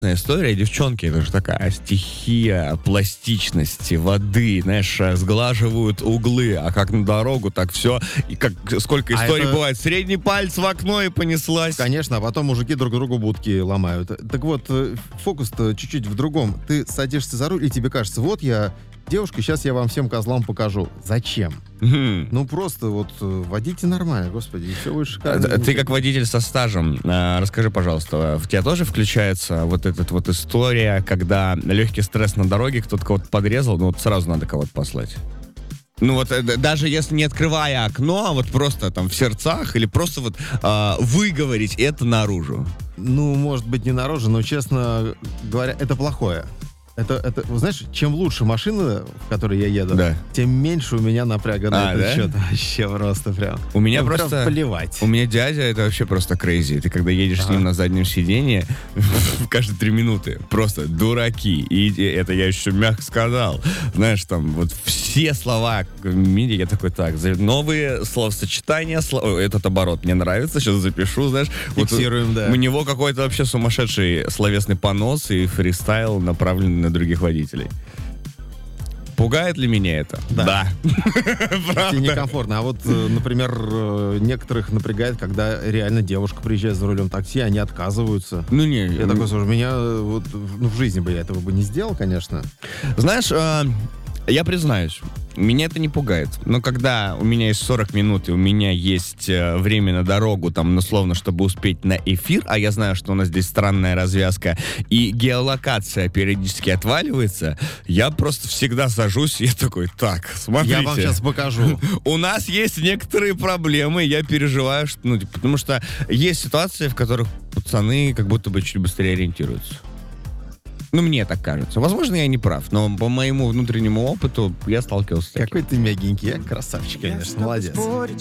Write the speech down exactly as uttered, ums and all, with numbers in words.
История девчонки, это же такая стихия пластичности, воды, знаешь, сглаживают углы, а как на дорогу, так все, и как сколько историй а это... бывает, средний палец в окно и понеслась. Конечно, а потом мужики друг другу будки ломают. Так вот, фокус-то чуть-чуть в другом. Ты садишься за руль, и тебе кажется, вот я девушка, сейчас я вам всем козлам покажу. Зачем? Mm-hmm. Ну, просто вот водите нормально, господи, и все будет шикарно. Ты как водитель со стажем, расскажи, пожалуйста, в тебя тоже включается вот эта вот история, когда легкий стресс на дороге, кто-то кого-то подрезал, ну вот сразу надо кого-то послать? Ну вот даже если не открывая окно, а вот просто там в сердцах или просто вот э, выговорить это наружу. Ну, может быть, не наружу, но, честно говоря, это плохое. Это, это, знаешь, чем лучше машина, в которой я еду, да. тем меньше у меня напряга на а, этот да? счет. Вообще просто прям. У меня ну, просто... Прям плевать. У меня дядя, это вообще просто crazy. Ты когда едешь ага. с ним на заднем сиденье, каждые три минуты, просто дураки. И это я еще мягко сказал. Знаешь, там вот все слова в мире, я такой, так, новые словосочетания, слов... этот оборот мне нравится, сейчас запишу, знаешь. Фиксируем, вот, да. У него какой-то вообще сумасшедший словесный понос и фристайл, направленный на других водителей. Пугает ли меня это? Да. да. Тебе некомфортно. А вот, например, некоторых напрягает, когда реально девушка приезжает за рулем такси, они отказываются. Ну не. Я такой, слушай, меня вот, ну, в жизни бы я этого бы не сделал, конечно. Знаешь, э, я признаюсь, меня это не пугает. Но когда у меня есть сорок минут, и у меня есть э, время на дорогу, там, условно, чтобы успеть на эфир, а я знаю, что у нас здесь странная развязка, и геолокация периодически отваливается, я просто всегда сажусь, и я такой, так, смотрите. Я вам сейчас покажу. У нас есть некоторые проблемы, я переживаю, что, ну, потому что есть ситуации, в которых пацаны как будто бы чуть быстрее ориентируются. Ну, мне так кажется. Возможно, я не прав, но по моему внутреннему опыту я сталкивался с таким. Какой ты мягенький, а? Красавчик, конечно, молодец.